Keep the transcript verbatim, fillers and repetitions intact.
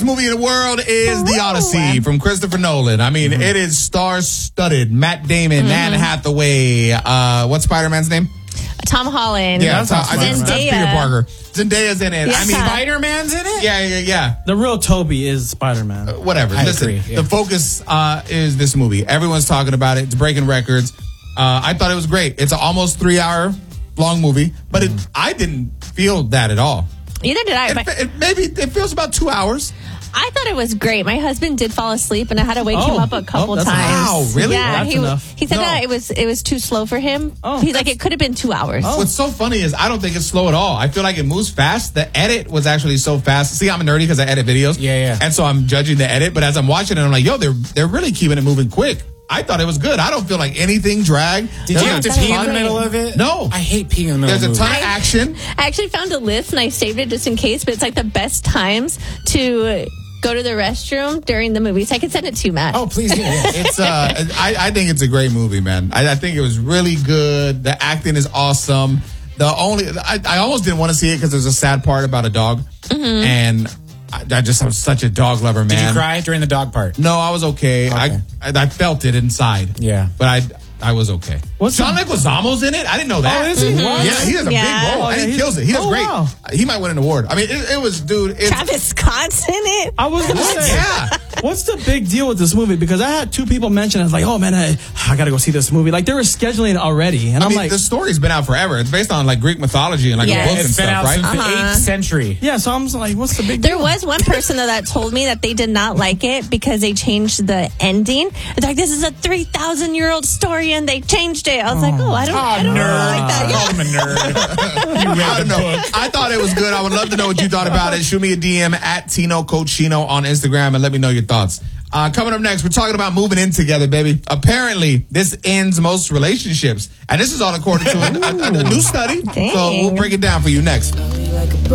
movie in the world is The Odyssey from Christopher Nolan. I mean, mm-hmm. it is star-studded. Matt Damon, mm-hmm. Anne Hathaway. Uh, what's Spider-Man's name? Tom Holland. Yeah, that's, that's, that's, that's Peter Parker. Zendaya's in it. Yes, I mean, Spider-Man's in it? Yeah, yeah, yeah. The real Toby is Spider-Man. Uh, whatever. I Listen, agree, yeah. the focus uh, is this movie. Everyone's talking about it. It's breaking records. Uh, I thought it was great. It's an almost three-hour long movie, but mm. it, I didn't feel that at all. Neither did I. It, but it, maybe it feels about two hours. I thought it was great. My husband did fall asleep, and I had to wake oh. him up a couple oh, that's times. Wow, really? Yeah, that's he, enough. he said no. that it was it was too slow for him. Oh, He's like, it could have been two hours. Oh. What's so funny is I don't think it's slow at all. I feel like it moves fast. The edit was actually so fast. See, I'm a nerdy because I edit videos. Yeah, yeah. And so I'm judging the edit, but as I'm watching it, I'm like, yo, they're they're really keeping it moving quick. I thought it was good. I don't feel like anything dragged. Did There's you have to pee in the middle of it? No. I hate peeing in the middle There's of a the ton movie. of action. I actually found a list, and I saved it just in case, but it's like the best times to go to the restroom during the movie. So I can send it to you, Matt. Oh, please do. Yeah. It's uh, I, I think it's a great movie, man. I, I think it was really good. The acting is awesome. The only I, I almost didn't want to see it because there's a sad part about a dog, mm-hmm. and I, I just I'm such a dog lover, man. Did you cry during the dog part? No, I was okay. okay. I, I I felt it inside. Yeah, but I I was okay. What's John the- Leguizamo's in it? I didn't know that. Oh, is he? Mm-hmm. What? Yeah, he has a Yeah. big role. Oh, and yeah, he he's- kills it. He does oh, great. wow. He might win an award. I mean, it, it was, dude. It's, Travis Scott's in it. I was going to say, yeah. what's the big deal with this movie? Because I had two people mention it. It's like, oh, man, I, I got to go see this movie. Like, they were scheduling it already. And I I'm mean, like, the story's been out forever. It's based on like Greek mythology and like Yeah. a book it's and been stuff, out right? since Uh-huh. the eighth century. yeah, so I'm just like, what's the big There deal? was one person though that told me that they did not like it because they changed the ending. It's like, this is a three thousand year old story and they changed it. I was like, oh, I don't, I don't nerd. like that. Call him a nerd. I don't know. I thought it was good. I would love to know what you thought about it. Shoot me a D M at Tino Cochino on Instagram and let me know your thoughts. Uh, coming up next, we're talking about moving in together, baby. Apparently, this ends most relationships. And this is all according to a, a, a new study. Dang. So we'll break it down for you next.